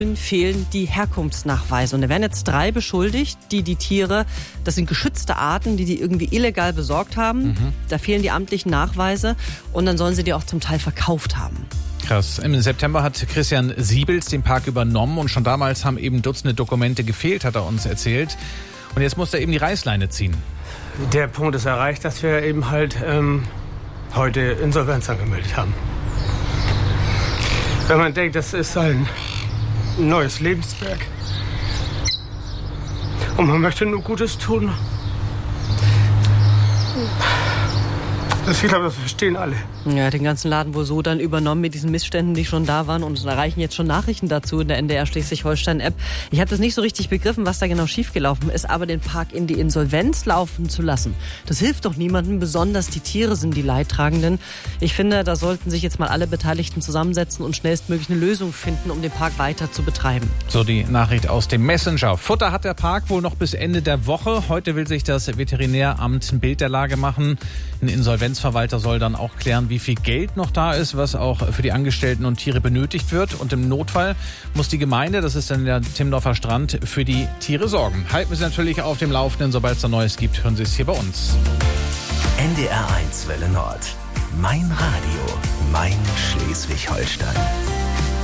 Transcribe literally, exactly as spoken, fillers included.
fehlen die Herkunftsnachweise. Und da werden jetzt drei beschuldigt, die die Tiere, das sind geschützte Arten, die die irgendwie illegal besorgt haben. Mhm. Da fehlen die amtlichen Nachweise und dann sollen sie die auch zum Teil verkauft haben. Krass. Im September hat Christian Siebels den Park übernommen und schon damals haben eben Dutzende Dokumente gefehlt, hat er uns erzählt. Und jetzt muss er eben die Reißleine ziehen. Der Punkt ist erreicht, dass wir eben halt ähm, heute Insolvenz angemeldet haben. Wenn man denkt, das ist ein neues Lebenswerk und man möchte nur Gutes tun. Das, ich glaube, das verstehen alle. Ja, den ganzen Laden wohl so dann übernommen mit diesen Missständen, die schon da waren. Und es erreichen jetzt schon Nachrichten dazu in der N D R Schleswig-Holstein-App. Ich habe das nicht so richtig begriffen, was da genau schiefgelaufen ist. Aber den Park in die Insolvenz laufen zu lassen, das hilft doch niemandem. Besonders die Tiere sind die Leidtragenden. Ich finde, da sollten sich jetzt mal alle Beteiligten zusammensetzen und schnellstmöglich eine Lösung finden, um den Park weiter zu betreiben. So die Nachricht aus dem Messenger. Futter hat der Park wohl noch bis Ende der Woche. Heute will sich das Veterinäramt ein Bild der Lage machen. Ein Insolvenzverwalter soll dann auch klären, wie viel Geld noch da ist, was auch für die Angestellten und Tiere benötigt wird. Und im Notfall muss die Gemeinde, das ist dann der Timmendorfer Strand, für die Tiere sorgen. Halten wir Sie natürlich auf dem Laufenden. Sobald es da Neues gibt, hören Sie es hier bei uns. N D R eins Welle Nord. Mein Radio. Mein Schleswig-Holstein.